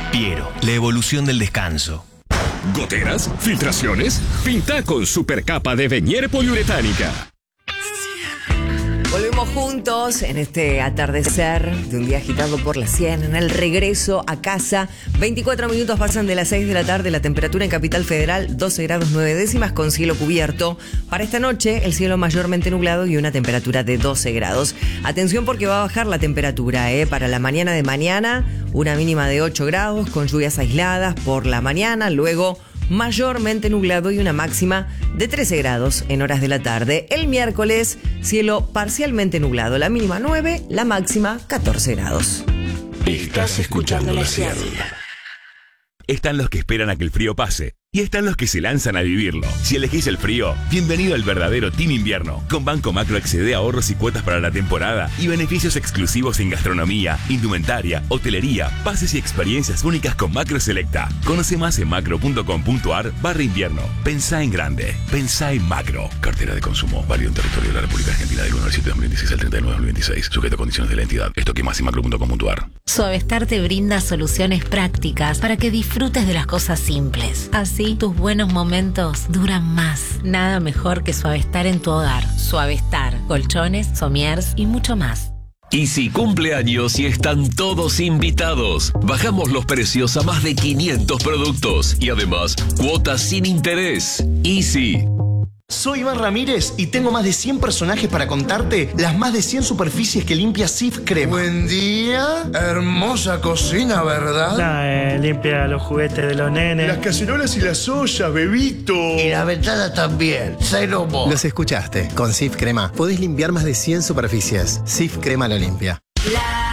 Piero, la evolución del descanso. ¿Goteras? ¿Filtraciones? Pinta con supercapa de Venier poliuretánica. Volvemos juntos en este atardecer de un día agitado por la 100, en el regreso a casa. 24 minutos pasan de las 6 de la tarde, la temperatura en Capital Federal 12 grados 9 décimas con cielo cubierto. Para esta noche el cielo mayormente nublado y una temperatura de 12 grados. Atención porque va a bajar la temperatura, para la mañana de mañana, una mínima de 8 grados con lluvias aisladas por la mañana, luego mayormente nublado y una máxima de 13 grados en horas de la tarde. El miércoles, cielo parcialmente nublado, la mínima 9, la máxima 14 grados. Estás escuchando la 100. Están los que esperan a que el frío pase y están los que se lanzan a vivirlo. Si elegís el frío, bienvenido al verdadero Team Invierno. Con Banco Macro accede a ahorros y cuotas para la temporada y beneficios exclusivos en gastronomía, indumentaria, hotelería, pases y experiencias únicas con Macro Selecta. Conoce más en macro.com.ar/invierno. Pensá en grande. Pensá en Macro. Cartera de consumo. Válido en territorio de la República Argentina del 1 al 7 de 2016 al 39 de 2026. Sujeto a condiciones de la entidad. Esto que más en macro.com.ar. Suavestar te brinda soluciones prácticas para que disfrutes de las cosas simples. Así, tus buenos momentos duran más. Nada mejor que Suavestar en tu hogar. Suavestar, colchones, somiers y mucho más. Easy cumple años y están todos invitados. Bajamos los precios a más de 500 productos y además cuotas sin interés. Easy. Soy Iván Ramírez y tengo más de 100 personajes para contarte las más de 100 superficies que limpia Cif Crema. Buen día, hermosa cocina, ¿verdad? Limpia los juguetes de los nenes. Las cacerolas y las ollas, bebito. Y la ventana también, cero mo. Los escuchaste, con Cif Crema podés limpiar más de 100 superficies. Cif Crema lo limpia.